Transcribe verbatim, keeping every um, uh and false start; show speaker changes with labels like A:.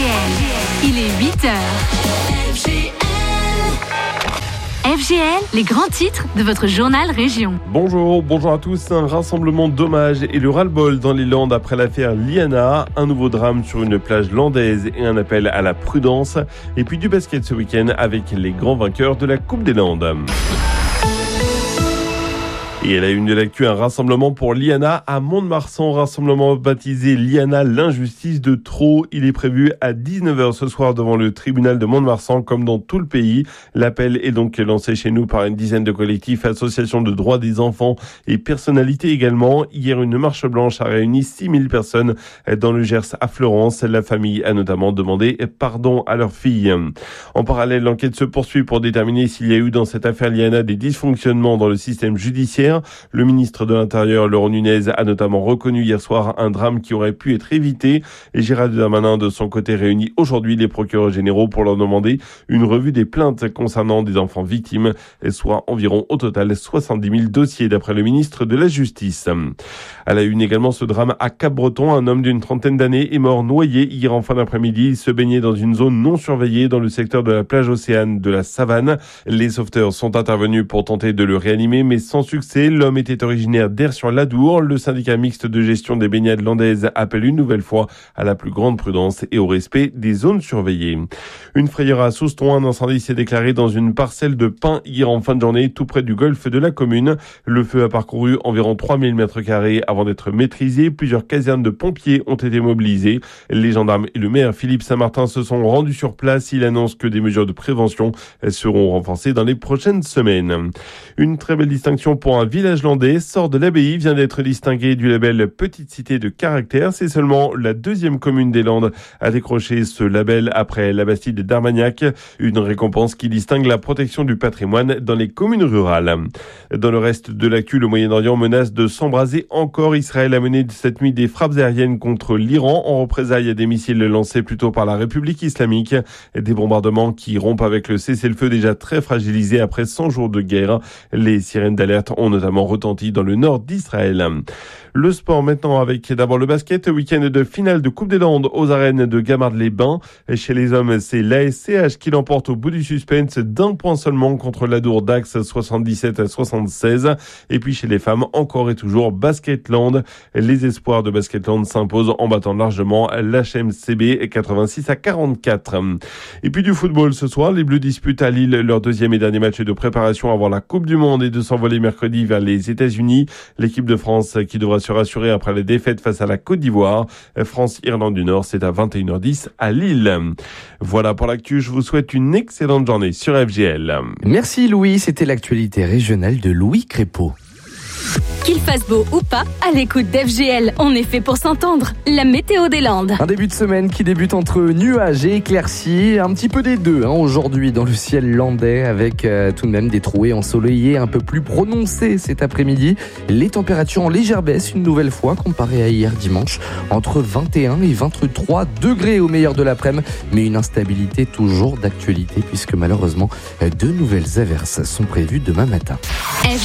A: L, il est huit heures. F G L. F G L, les grands titres de votre journal Région.
B: Bonjour, bonjour à tous. Un rassemblement d'hommages et le ras-le-bol dans les Landes après l'affaire Liana. Un nouveau drame sur une plage landaise et un appel à la prudence. Et puis du basket ce week-end avec les grands vainqueurs de la Coupe des Landes. Et à la une de l'actu, un rassemblement pour Liana à Mont-de-Marsan, rassemblement baptisé Liana, l'injustice de trop. Il est prévu à dix-neuf heures ce soir devant le tribunal de Mont-de-Marsan, comme dans tout le pays. L'appel est donc lancé chez nous par une dizaine de collectifs, associations de droits des enfants et personnalités également. Hier, une marche blanche a réuni six mille personnes dans le Gers à Fleurance. La famille a notamment demandé pardon à leur fille. En parallèle, l'enquête se poursuit pour déterminer s'il y a eu dans cette affaire Liana des dysfonctionnements dans le système judiciaire. Le ministre de l'Intérieur, Laurent Nunez, a notamment reconnu hier soir un drame qui aurait pu être évité. Et Gérald Darmanin, de son côté, réunit aujourd'hui les procureurs généraux pour leur demander une revue des plaintes concernant des enfants victimes, soit environ au total soixante-dix mille dossiers, d'après le ministre de la Justice. À la une également, ce drame à Cap-Breton. Un homme d'une trentaine d'années est mort noyé hier en fin d'après-midi. Il se baignait dans une zone non surveillée dans le secteur de la plage Océane de la Savane. Les sauveteurs sont intervenus pour tenter de le réanimer, mais sans succès. L'homme était originaire d'Aire-sur-l'Adour. Le syndicat mixte de gestion des baignades landaises appelle une nouvelle fois à la plus grande prudence et au respect des zones surveillées. Une frayeur à Souston. Un incendie s'est déclaré dans une parcelle de pins hier en fin de journée, tout près du golfe de la commune. Le feu a parcouru environ trois mille mètres carrés avant d'être maîtrisé. Plusieurs casernes de pompiers ont été mobilisées. Les gendarmes et le maire Philippe Saint-Martin se sont rendus sur place. Il annonce que des mesures de prévention seront renforcées dans les prochaines semaines. Une très belle distinction pour un village landais. Sort de l'Abbaye vient d'être distingué du label Petite Cité de Caractère. C'est seulement la deuxième commune des Landes à décrocher ce label après la Bastide d'Armagnac. Une récompense qui distingue la protection du patrimoine dans les communes rurales. Dans le reste de l'actu, le Moyen-Orient menace de s'embraser encore. Israël a mené cette nuit des frappes aériennes contre l'Iran en représailles à des missiles lancés plutôt par la République islamique. Des bombardements qui rompent avec le cessez-le-feu déjà très fragilisé après cent jours de guerre. Les sirènes d'alerte ont notamment retenti dans le nord d'Israël. Le sport maintenant avec d'abord le basket. Week-end de finale de Coupe des Landes aux arènes de Gamard-les-Bains. Chez les hommes, c'est l'A S C H qui l'emporte au bout du suspense d'un point seulement contre l'Adour Dax soixante-dix-sept à soixante-seize. Et puis chez les femmes, encore et toujours Basketland. Les espoirs de Basketland s'imposent en battant largement l'H M C B quatre-vingt-six à quarante-quatre. Et puis du football ce soir, les Bleus disputent à Lille leur deuxième et dernier match de préparation avant la Coupe du Monde et de s'envoler mercredi vers les États-Unis. L'équipe de France qui devra se rassurer après la défaite face à la Côte d'Ivoire. France-Irlande du Nord, c'est à vingt et une heures dix à Lille. Voilà pour l'actu, je vous souhaite une excellente journée sur F G L.
C: Merci Louis, c'était l'actualité régionale de Louis Crépeau.
A: Qu'il fasse beau ou pas, à l'écoute d'F G L, on est fait pour s'entendre. La météo des Landes.
C: Un début de semaine qui débute entre nuages et éclaircies, un petit peu des deux hein, aujourd'hui dans le ciel landais avec euh, tout de même des trouées ensoleillées un peu plus prononcées cet après-midi. Les températures en légère baisse une nouvelle fois comparées à hier dimanche, entre vingt et un et vingt-trois degrés au meilleur de l'après-midi, mais une instabilité toujours d'actualité puisque malheureusement de nouvelles averses sont prévues demain matin.